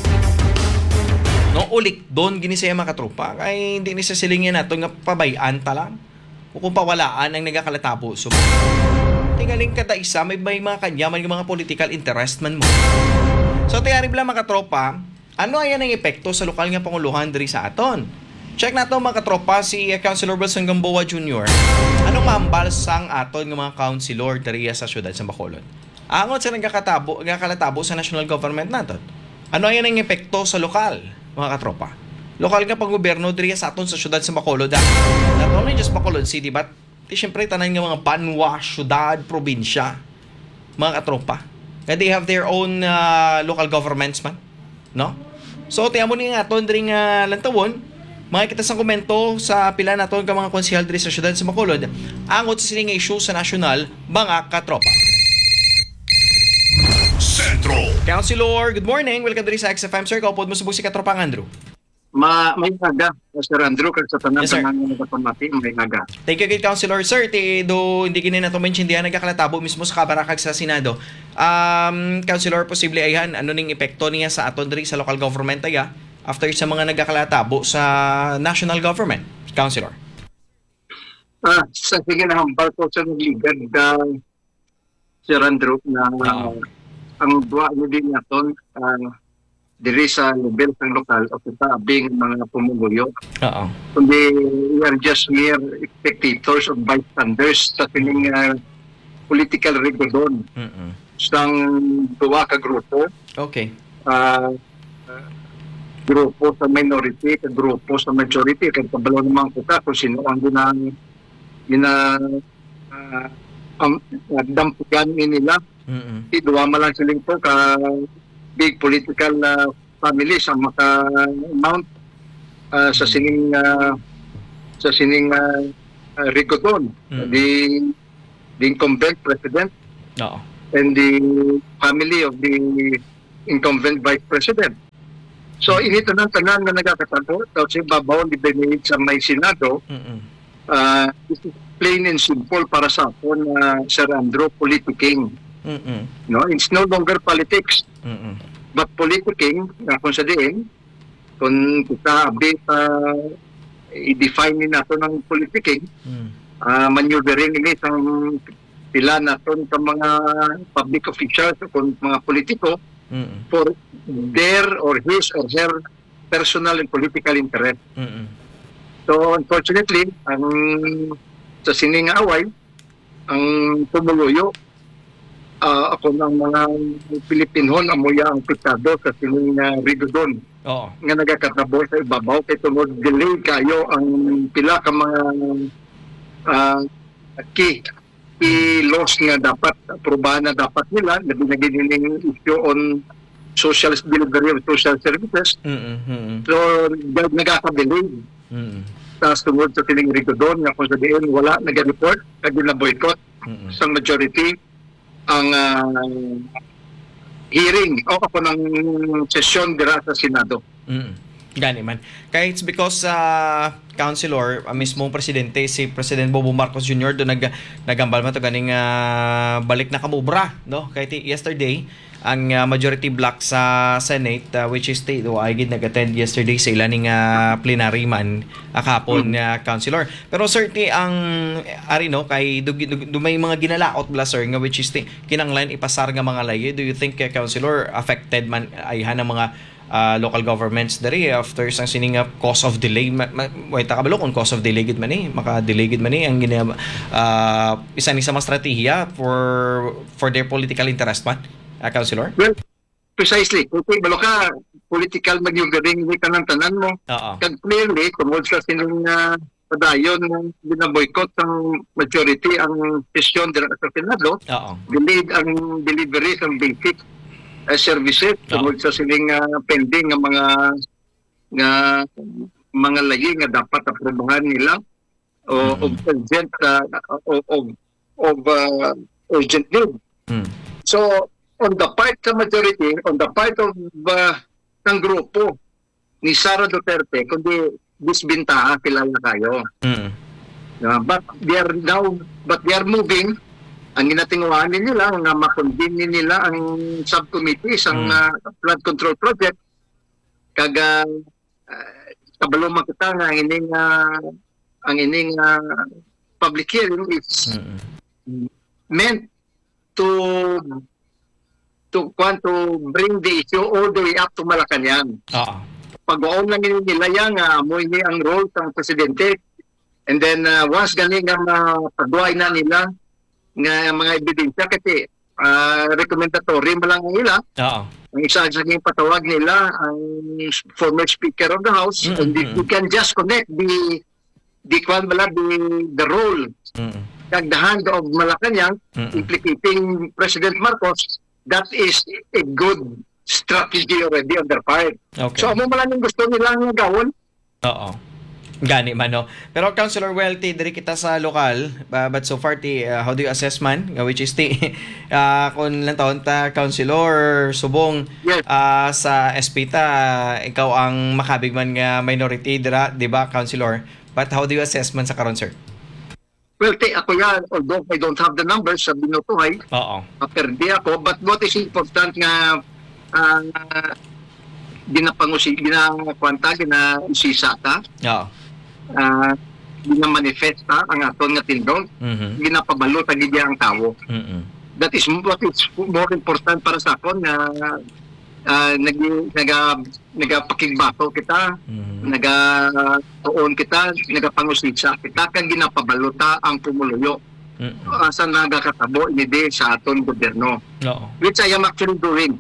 Speaker 1: no? Ulik don ginisa yung mga katropa kay hindi ni sa silingin nato nga pabayan ta lang o kung pawalaan ang nagakalatabo so tingaling kada isa may, may mga kanya may mga political interest man mo. So ti ari bala mga katropa, ano ayan ang epekto sa lokal nga panguluhan diri sa aton? Check nato mga katropa si uh, Councilor Wilson Gamboa Junior Anong mambal sang aton nga mga councilor diri sa syudad sa Bacolod? Angot sa nagkakatabo, nagkakalatabo sa national government naton. Ano ayan ang epekto sa lokal mga katropa? Lokal nga panggobyerno diri sa aton sa syudad sa Bacolod. Ah. Not only just Bacolod City but di syempre tanan nga mga banwa, syudad, probinsya. Mga katropa. And they have their own uh, local governments man, no? So, tiyan mo ni nga aton diri nga lantawon, makikita sa komento sa pila naton ka mga konsehal diri sa syudad sa Bacolod, angot sa sining issue sa nasyonal, mga katropa.
Speaker 2: Sentro.
Speaker 1: Councilor, good morning. Welcome diri sa X F M, sir. Kaupod mo subok si Katropang Andrew.
Speaker 4: Ma may naga, Sir Andrew, kag sa tanan
Speaker 1: Yes, sir.
Speaker 4: ng mga kapamati, may naga.
Speaker 1: Thank you, good Councilor. Sir, ti, do, hindi kinin na ito mention diyan nagkakalatabo mismo sa kabarakag sa Senado. Um, Councilor, posible ayan, ano ning epekto niya sa aton diri sa local government aya after sa mga nagkakalatabo sa national government? Councilor.
Speaker 4: Ah, sa sige na hambal ko sa nagligan ka Sir Andrew na
Speaker 1: Oo.
Speaker 4: ang duwa ni din naton uh, diri sa level ng lokal o sa abing mga pumuluyo.
Speaker 1: Oo.
Speaker 4: Kundi we are just mere spectators or bystanders sa sining uh, political regodon
Speaker 1: Mm-mm.
Speaker 4: sang duwa ka grupo.
Speaker 1: Okay.
Speaker 4: Uh, uh, grupo sa minority, ka grupo sa majority, kaya kabalo naman kita kung sino ang ginang gina uh, um, uh, dampugan nila.
Speaker 1: Mm-mm.
Speaker 4: Di duwa malang siling po ka big political uh, families ang maka-mount uh, sa sining uh, sa sining uh, uh, rigodon.
Speaker 1: Mm.
Speaker 4: The, the incumbent president
Speaker 1: Oo.
Speaker 4: and the family of the incumbent vice president. So, inito ng tanan na nagkakatapo, tapos yung babaw ni Benedict sa may Senado,
Speaker 1: Mm-mm.
Speaker 4: uh, this is plain and simple para sa ako na Sir Andrew, politicking.
Speaker 1: Mm-mm.
Speaker 4: No? It's no longer politics,
Speaker 1: Mm-mm.
Speaker 4: but politicking, uh, kung sa diin, kung kita abit, uh, i-define ni nato ng politicking,
Speaker 1: Mm.
Speaker 4: uh, maneuvering ini isang pila naton sa mga public officials o kung mga politiko,
Speaker 1: Mm-mm.
Speaker 4: for their or his or her personal and political interest.
Speaker 1: Mm-mm.
Speaker 4: So unfortunately, ang sa sining away, ang tumuluyo
Speaker 5: ah, ako ng mga Pilipinhon amoya ang pitado sa sining uh, Rigudon
Speaker 1: Oo.
Speaker 5: nga nagakatabo sa ibabaw kay tungod delay kayo ang pila ka mga uh, key key laws nga dapat aprobahan na dapat nila labi na gining issue on social delivery of social services.
Speaker 1: Mm. Mm.
Speaker 5: So nag- nagaka-delay
Speaker 1: Mm.
Speaker 5: tapos tungod sa sining Rigudon nga kung sabihin wala nag-report kag na boycott
Speaker 1: Mm.
Speaker 5: sa majority ang ah, hearing o ako ng sesyon dira sa Senado.
Speaker 1: Mm. Gani man. Kaya it's because uh, councilor, uh, mismong presidente, si President Bobo Marcos Junior do nag nagambal man to ganing uh, balik na kamubra, no? Kaya ti- yesterday ang uh, majority block sa Senate uh, which is state o ay gid nag-attend yesterday sa ilaning uh, plenary man akapon uh, councilor. Pero sir ti ang ari no kay du, du, du may mga ginalaot bla sir nga which is ti kinanglan ipasar nga mga layi. Do you think uh, councilor affected man ay ng mga uh, local governments diri after sang sining uh, cause of delay ma, ma, wait takabalo kung cause of delay gid man eh maka delay gid man eh ang gina uh, isa ni sa mga strategiya for for their political interest man uh, councilor.
Speaker 5: Well, precisely. Okay, balo ka, political man yung galing ni kanang tanan mo.
Speaker 1: Oo.
Speaker 5: Kag clearly, tungod sa sinong uh, padayon ng binaboycott ng majority ang sesyon dira sa Senado,
Speaker 1: Oo.
Speaker 5: delayed ang delivery ng basic uh, services tungod sa sining uh, pending nga mga nga mga lagi nga dapat aprobahan nila o
Speaker 1: Mhm.
Speaker 5: of urgent uh, of of, of uh, urgent need.
Speaker 1: Mm.
Speaker 5: So, on the part sa majority, on the part of uh, ng grupo ni Sara Duterte, kundi disbintaha kilala kayo.
Speaker 1: Mm.
Speaker 5: Uh, but they are now, but they are moving. Ang ginatinguhan nila, nga makonvene nila ang subcommittees, ang
Speaker 1: Mm.
Speaker 5: uh, flood control project. Kaga, uh, kabalo makita nga ang ining, uh, ang ining uh, public hearing is
Speaker 1: Mm.
Speaker 5: meant to to want to bring the issue all the way up to Malacanang.
Speaker 1: Oo.
Speaker 5: Pag-oon lang yun nila yan, uh, mo ini ang role ng presidente. And then uh, once galing nga mapagduay na nila nga mga ebidensya kasi uh, recommendatory mo lang nila.
Speaker 1: Oo.
Speaker 5: Ang isa sa yung patawag nila ang former Speaker of the House.
Speaker 1: Mm-mm.
Speaker 5: And you can just connect the the, kwan bala, the, the role
Speaker 1: Mm.
Speaker 5: kag the hand of Malacanang
Speaker 1: Mm-mm.
Speaker 5: implicating President Marcos. That is a good strategy already on their part.
Speaker 1: Okay.
Speaker 5: So, ano man yung gusto nilang gawin?
Speaker 1: Oo. Gani man no. Pero Councilor Welty diri kita sa lokal, uh, but so far ti uh, how do you assess man uh, which is ti uh, kun lang taon ta Councilor Subong
Speaker 5: Yes.
Speaker 1: uh, sa S P ta ikaw ang makabig man nga minority dira, di ba Councilor? But how do you assess man sa karon sir?
Speaker 5: Well, te, ako yan, although I don't have the numbers sa binutuhay,
Speaker 1: Oo.
Speaker 5: perdi ako, but what is important nga uh, ginapangusi, ginakwanta, ginausisa ta,
Speaker 1: Oo.
Speaker 5: uh, ginamanifesta ang aton nga tindog,
Speaker 1: Mhm.
Speaker 5: ginapabalo tagid ang tao.
Speaker 1: Mhm.
Speaker 5: That is what is more important para sa akon nga uh, nag naga nagapakigbato kita,
Speaker 1: Mhm.
Speaker 5: naga tuon kita, nagapangusisa kita kang ginapabaluta ang pumuluyo
Speaker 1: Mhm.
Speaker 5: asa nagakatabo ini di sa aton gobyerno,
Speaker 1: Oo.
Speaker 5: which I am actually doing.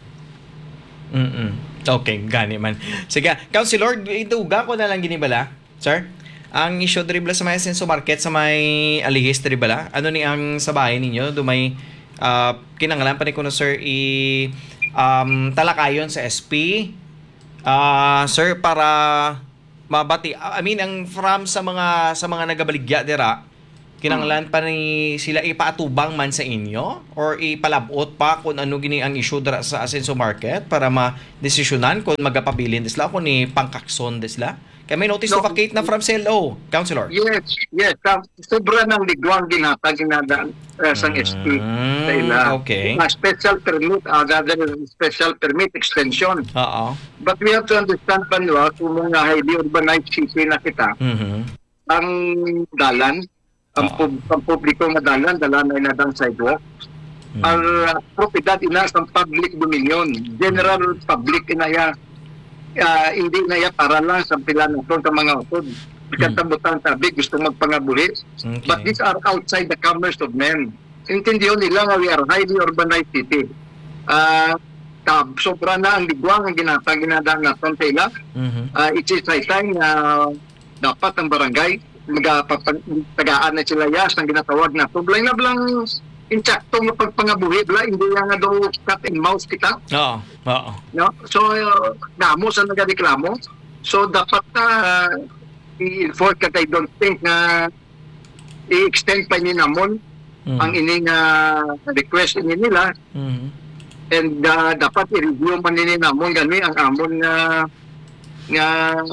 Speaker 1: Mm. Okay, gani man. Sige, Councilor, iduga ko na lang ginibala, sir. Ang issue dribla sa may Senso Market sa may Alihis dribla. Ano ni ang sa bahay ninyo? Dumay uh, kinanglan pa ni kuno sir i um, talakayon sa S P. Uh, sir para mabati I mean ang from sa mga sa mga nagabaligya dira kinanglan pa ni sila ipaatubang man sa inyo or ipalabot pa kung ano gini ang issue dira sa Asenso Market para ma-desisyonan kung magapabilin disla kung ni pangkakson disla. Kaya may notice to
Speaker 5: No.
Speaker 1: vacate na from C L O, Councilor.
Speaker 5: Yes, yes. Uh, sobra ng ligwang ginatag ginadaan uh, sa S P
Speaker 1: Mm,
Speaker 5: sa ila.
Speaker 1: okay.
Speaker 5: Uh, special permit, uh, rather than special permit extension.
Speaker 1: Oo.
Speaker 5: But we have to understand pa nila kung mga highly urbanized city na kita,
Speaker 1: Mhm.
Speaker 5: ang dalan, ang,
Speaker 1: Oo.
Speaker 5: pub- ang publiko nga dalan, dalan ay nadang sidewalk,
Speaker 1: Mm.
Speaker 5: ang uh, propiedad ina sa public dominion, general public inaya, uh, hindi na ya para lang sa pila ng sa mga utod. Pagkatabutan tabi, gusto magpangabuhi.
Speaker 1: Okay.
Speaker 5: But these are outside the commerce of men. intindihan nila nga we are highly urbanized city. Ah, tab sobra na ang ligwang ang ginatang ginadaan naton sa ila.
Speaker 1: Mhm.
Speaker 5: Uh, it is high time na dapat ang barangay magpatagaan na sila yas ang ginatawag na tublay na blang insakto nga pagpangabuhi bla hindi nga do cat and mouse kita,
Speaker 1: Oo. Oo.
Speaker 5: no? So uh, namo sa nagareklamo, so dapat uh, i-enforce ka kay don't think na i-extend pa ni namon
Speaker 1: Mhm.
Speaker 5: ang ining uh, request ini nila.
Speaker 1: Mhm.
Speaker 5: And uh, dapat i-review man nini namon gani ang amon nga nga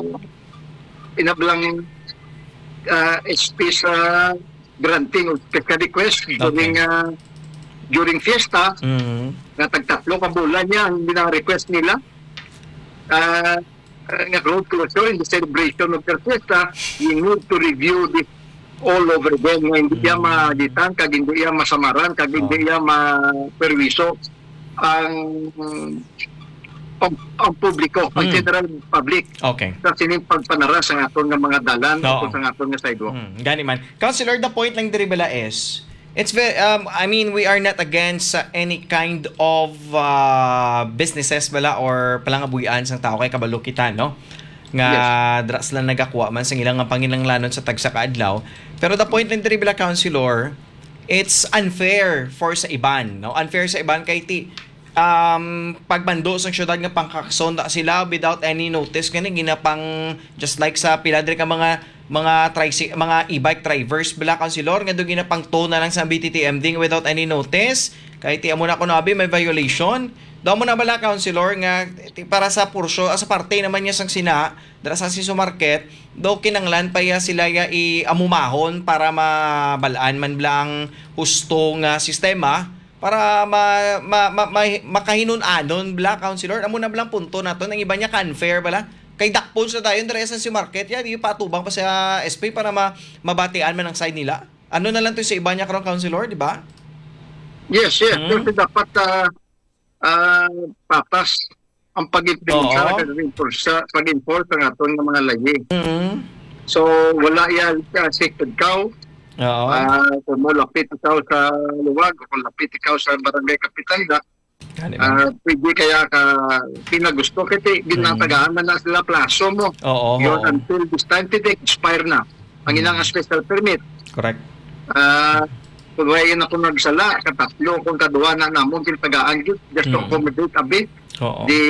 Speaker 5: inablang uh, S P sa granting of ka-request during uh, during fiesta
Speaker 1: Mhm.
Speaker 5: nga tagtatlo ka bulan niya ang bina-request nila uh, uh, nga road closure in the celebration of their fiesta. You need to review this all over again nga hindi niya maditan kag hindi niya masamaran kag hindi niya ma-perwiso ang ang, ang publiko, ang
Speaker 1: Mm.
Speaker 5: general public
Speaker 1: Okay.
Speaker 5: sa sining pagpanara sa aton nga mga dalan
Speaker 1: Oo.
Speaker 5: o sa aton nga sidewalk.
Speaker 1: Hmm, gani man. Councilor, the point lang diri bala is, it's very, um, I mean, we are not against uh, any kind of uh, businesses bala or palangabuyan sang tao kay kabalo kita, no? Nga dras lang nagakuha man sa ilang nga panginanglanon sa tagsa kaadlaw. Pero the point lang diri bala, Councilor, it's unfair for sa iban, no? Unfair sa iban kay ti um pagbando sa syudad nga pangkakasonda sila without any notice gani ginapang just like sa pila diri ka mga mga tricy mga e-bike drivers bala, Councilor, nga do ginapang tow na lang sa B T T M D without any notice kay ti amo na ko nabi may violation daw mo na bala, Councilor, nga ti, para sa pursyo sa parte naman niya sang sina dara sa Siso Market daw kinanglan pa ya sila ya i-amumahon para mabalaan man blang husto nga sistema para ma, ma, ma, ma makahinon-anon bala, Councilor. Amo na blang punto nato ang iba niya unfair bala. Kay dakpon sa tayo dire sa si market ya di patubang pa sa S P para ma, mabatian man ang side nila. Ano na lang to sa iba niya karon, Councilor, di ba?
Speaker 5: Yes, yes.
Speaker 1: Hmm.
Speaker 5: Kasi dapat uh, uh, patas ang pag-enforce
Speaker 1: Oo.
Speaker 5: pag-enforce sa pag-enforce ng aton nga mga lahi.
Speaker 1: Mhm.
Speaker 5: So wala yan uh, sacred cow.
Speaker 1: Oo.
Speaker 5: Ah, kung mo lapit ikaw sa luwag o kung lapit ikaw sa barangay kapitanda,
Speaker 1: Gani man.
Speaker 5: ah, pwede kaya ka pinagusto kasi ginatagaan man na sila plaso mo.
Speaker 1: Oo.
Speaker 5: Yun,
Speaker 1: oo.
Speaker 5: until this time today, expire na ang ilang special permit.
Speaker 1: Correct.
Speaker 5: Ah, kung ngayon ako nagsala, katatlo kung kaduwa na namon tintagaan yun, just to
Speaker 1: Mm.
Speaker 5: accommodate a bit
Speaker 1: Oo.
Speaker 5: the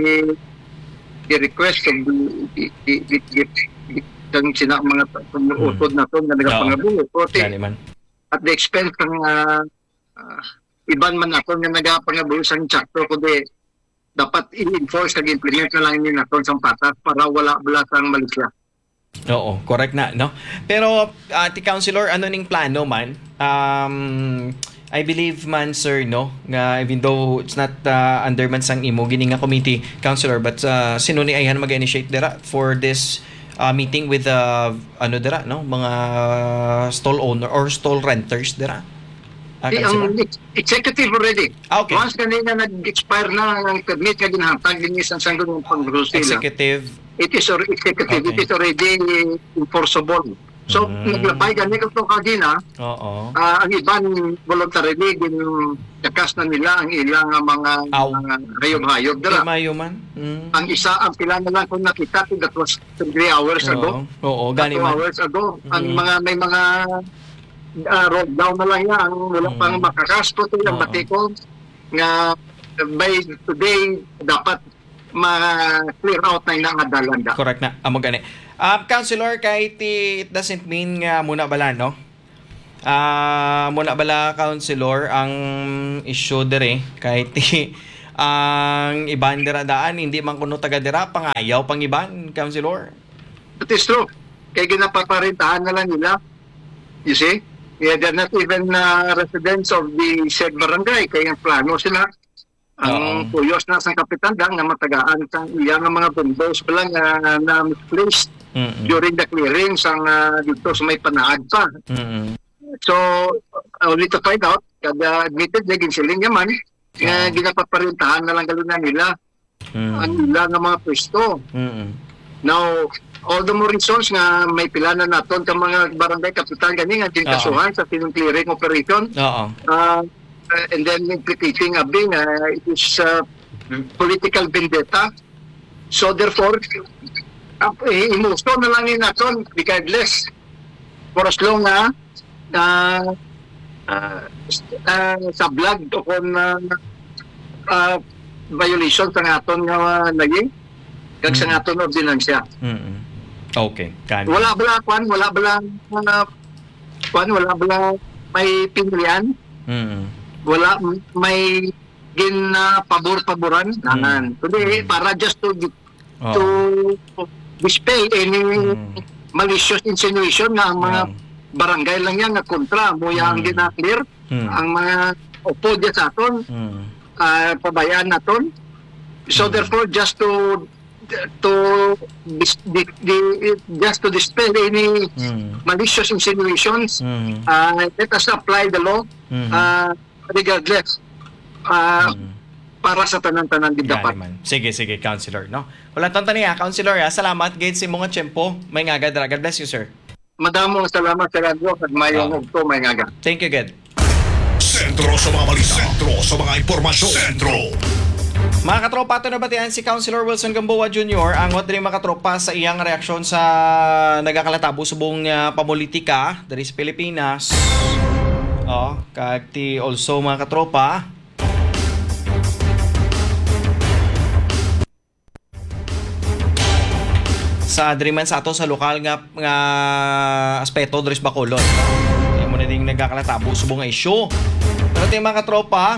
Speaker 5: the request of the the the, the, the, the, ang sina mga pumuusod na to na nagapangabuhi.
Speaker 1: Gani man.
Speaker 5: At the expense ng uh, uh, iban man ako nga nagapangabuhi sa insakto kundi dapat i-enforce kag implement na lang ni naton sa patas para wala blasang malisya.
Speaker 1: Oo, correct na, no? Pero, uh, ti Councilor, ano ning plano man? Um, I believe man, sir, no? Nga even though it's not uh, under man sang imo, gini nga committee, Councilor, but uh, sino ni ayhan mag-initiate dira for this uh, meeting with uh, ano dira, no? Mga stall owner or stall renters dira? Uh,
Speaker 5: Di,
Speaker 1: Councilor?
Speaker 5: ang ex- executive already.
Speaker 1: Ah, okay.
Speaker 5: Once kanina nag-expire na ang permit nga ginhatag din sa sanggol ng pag-rustila.
Speaker 1: Executive.
Speaker 5: It is or executive,
Speaker 1: Okay.
Speaker 5: it is already enforceable. So,
Speaker 1: Mm.
Speaker 5: naglabay gani ko to kagina,
Speaker 1: Oo.
Speaker 5: ah, ang iban voluntarily din yakas na nila ang ilang ah, mga,
Speaker 1: Aw.
Speaker 5: mga hayop-hayop dira.
Speaker 1: Mayo man. Mm.
Speaker 5: Ang isa, ang pila na lang kung nakita, that was three hours ago.
Speaker 1: Oo, oo, gani
Speaker 5: two
Speaker 1: man.
Speaker 5: hours ago. Ang
Speaker 1: Mm.
Speaker 5: mga, may mga uh, road down na lang yan. Wala
Speaker 1: Mm.
Speaker 5: pang makakasto to yung
Speaker 1: Oo.
Speaker 5: batiko nga by today dapat ma-clear out na yung nakadalanda.
Speaker 1: Correct na. Amo gani. Um, Councilor, kahit it doesn't mean nga muna bala, no? Ah, muna bala, Councilor, ang issue dire kahit ang iban dira daan hindi man kuno taga dira pangayaw pang iban, Councilor.
Speaker 5: That is true. Kaya ginapaparintahan na lang nila. You see? Yeah, they're not even uh, residents of the said barangay. Kaya ang plano sila. Ang
Speaker 1: Oo.
Speaker 5: tuyos na sa kapitan dang na matagaan sa iyang mga bundos pala nga na misplaced
Speaker 1: Mm.
Speaker 5: during the clearing sang uh, dito sa may panaad pa.
Speaker 1: Mm.
Speaker 5: So, only to find out, kada admitted na ginsiling naman, nga
Speaker 1: Oo.
Speaker 5: ginapaparintahan na lang galuna nila
Speaker 1: Mm.
Speaker 5: ang ilang nga mga pwesto.
Speaker 1: Mm.
Speaker 5: Now, all the more reasons nga may pilanan naton ka mga barangay kapital gani nga ginkasuhan sa tinong clearing operation.
Speaker 1: Oo.
Speaker 5: Uh, and then implicating a being uh, it is uh, political vendetta. So therefore, uh, imusto na lang yun naton regardless for as long na uh, uh, uh, sa blood o kung uh, uh, violation sa aton nga uh, naging kag sa aton ordinansya.
Speaker 1: Mm-mm. Okay. Kan.
Speaker 5: Wala bala kwan, wala bala uh, kwan, wala bala may pinilian,
Speaker 1: Mm-mm.
Speaker 5: wala may gin uh, pabor-paboran nanan. Kundi para just to
Speaker 1: Oo.
Speaker 5: to dispel any
Speaker 1: Mm.
Speaker 5: malicious insinuation na ang mga
Speaker 1: Mm.
Speaker 5: barangay lang yan nga kontra mo yang
Speaker 1: Mm.
Speaker 5: ginaklear
Speaker 1: Mm.
Speaker 5: ang mga opo diya sa aton
Speaker 1: Mm.
Speaker 5: uh, pabayaan naton. So
Speaker 1: Mm.
Speaker 5: therefore just to to dis, di, di, just to dispel any
Speaker 1: Mm.
Speaker 5: malicious insinuations,
Speaker 1: Mm.
Speaker 5: uh, let us apply the law
Speaker 1: Mm.
Speaker 5: uh, regardless uh,
Speaker 1: Mm.
Speaker 5: para sa tanan-tanan di dapat.
Speaker 1: Gani man. Sige, sige, Counselor, no? Wala tong taniya, Counselor, ha? Salamat, gate si mga tiyempo. May nga agad, God bless you, sir.
Speaker 5: Madamong salamat sa radyo at mayong
Speaker 1: Oh.
Speaker 5: ugto may ngaga.
Speaker 1: Thank you, good.
Speaker 2: Sentro sa mga balita. Sentro sa mga impormasyon. Sentro.
Speaker 1: Mga katropa, ito nabatian si Councilor Wilson Gamboa Junior Ang wat rin mga katropa sa iyang reaksyon sa nagakalatabo subong uh, pamulitika dari sa Pilipinas. Oh, kag ti also mga katropa. Sa diri man sa ato sa lokal nga, nga aspeto dari sa Bacolod. Kaya mo na ding nagakalatabo subong nga isyu. Pero ito yung mga katropa,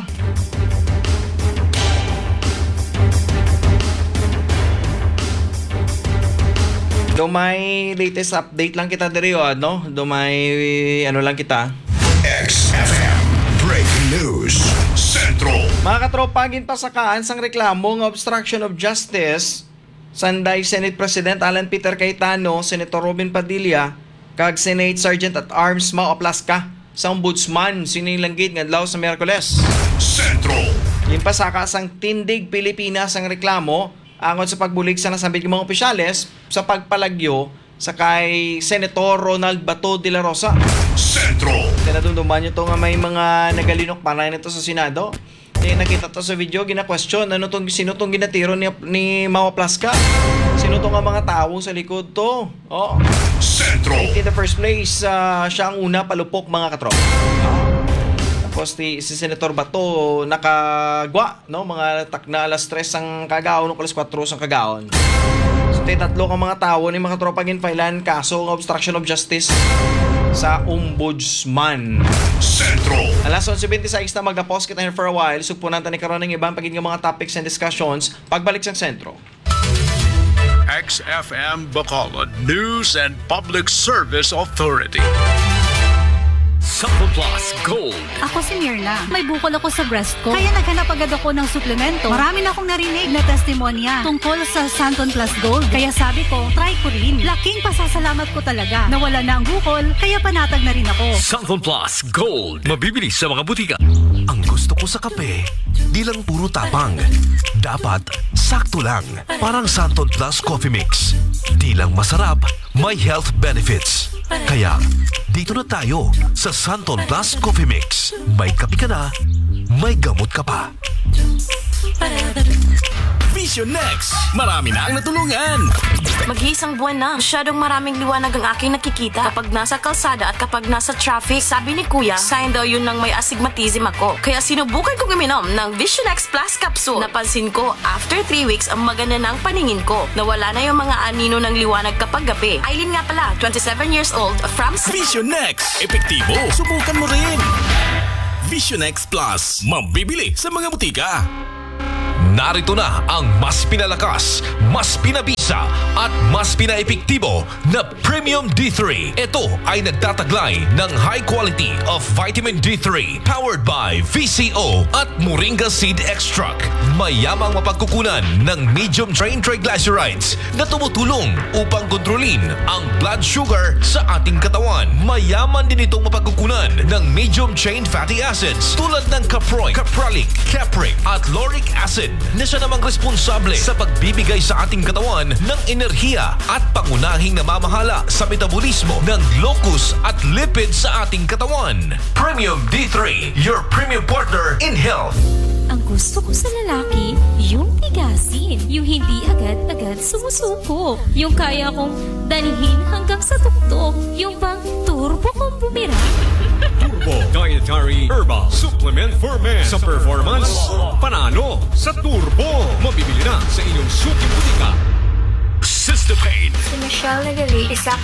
Speaker 1: do may latest update lang kita diri ano? Do may ano lang kita.
Speaker 2: X F M Breaking News. Sentro.
Speaker 1: Mga katropa, ginpasakaan sang reklamo ng obstruction of justice sanday Senate President Alan Peter Cayetano, Senator Robin Padilla, kag Senate Sergeant at Arms Mao Aplaska sa ombudsman sinilanggit ngadlaw sa Miyerkules.
Speaker 2: Sentro.
Speaker 1: Ginpasaka sang Tindig Pilipinas ang reklamo angon sa pagbulig sa nasambit ng mga opisyales sa pagpalagyo sa kay Senator Ronald Bato de la Rosa.
Speaker 2: Sentro.
Speaker 1: Tinadunduman nyo to nga may mga nagalinok para nito sa Senado. Eh, nakita to sa video, gina-question, ano tong, sino tong ginatiro ni, ni Mao Plaska? Sino tong nga mga tao sa likod to? Oh.
Speaker 2: Sentro.
Speaker 1: In the first place, uh, siya ang una palupok mga katrop. Tapos si, si Senator Bato nakagwa, no? Mga takna alas tres ang kagaon, no? Alas kwatro ang kagaon. So, tatlo kang mga tao ni mga tropa ginfailan kaso ng obstruction of justice sa ombudsman.
Speaker 2: Sentro.
Speaker 1: Alas eleven twenty-six na magna-pause kita here for a while. Supunan ta ni karon ng ibang pagiging mga topics and discussions pagbalik sa sentro.
Speaker 6: X F M Bacolod News and Public Service Authority. Sample Plus Gold.
Speaker 7: Ako si Mirna. May bukol ako sa breast ko. Kaya naghanap agad ako ng suplemento. Marami na akong narinig na testimonya tungkol sa Santon Plus Gold. Kaya sabi ko, try ko rin. Laking pasasalamat ko talaga. Nawala na ang bukol, kaya panatag na rin ako.
Speaker 6: Sample Plus Gold. Mabibili sa mga butika.
Speaker 8: Ang gusto ko sa kape, di lang puro tapang. Dapat sakto lang. Parang Santon Plus Coffee Mix. Di lang masarap, may health benefits. Kaya, dito na tayo sa Santon Plus Coffee Mix. May kape ka na, may gamot ka pa.
Speaker 6: Vision Next. Marami na ang natulungan.
Speaker 9: Mag-iisang buwan na. Masyadong maraming liwanag ang aking nakikita. Kapag nasa kalsada at kapag nasa traffic, sabi ni Kuya, sign daw yun ng may astigmatism ako. Kaya sinubukan kong uminom ng Vision X Plus Capsule. Napansin ko, after three weeks, ang maganda ng paningin ko. Nawala na yung mga anino ng liwanag kapag gabi. Aileen nga pala, twenty-seven years old, from...
Speaker 6: Vision Next. Epektibo. Subukan mo rin. Vision X Plus. Mabibili sa mga butika.
Speaker 8: Narito na ang mas pinalakas, mas pinabisa at mas pinaepektibo na Premium D three. Ito ay nagtataglay ng high quality of vitamin D three powered by V C O at Moringa Seed Extract. Mayamang mapagkukunan ng medium chain triglycerides na tumutulong upang kontrolin ang blood sugar sa ating katawan. katawan. Mayaman din itong mapagkukunan ng medium-chain fatty acids tulad ng caproic, capralic, capric at lauric acid na siya namang responsable sa pagbibigay sa ating katawan ng enerhiya at pangunahing namamahala sa metabolismo ng locus at lipid sa ating katawan. Premium D three, your premium partner in health.
Speaker 10: Ang gusto ko sa lalaki, yung tigasin. Yung hindi agad-agad sumusuko. Yung kaya kong dalhin hanggang sa tuktok. Yung bang turbo kong bumira.
Speaker 11: Turbo Dietary Herbal Supplement for Men. Sa performance, panalo sa turbo. Mabibili na sa inyong suki butika.
Speaker 6: Sister Pain.
Speaker 12: Si Michelle Nagali, isa